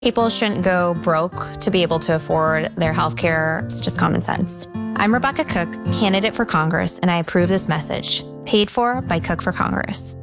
People shouldn't go broke to be able to afford their healthcare. It's just common sense. I'm Rebecca Cook, candidate for Congress, and I approve this message. Paid for by Cook for Congress.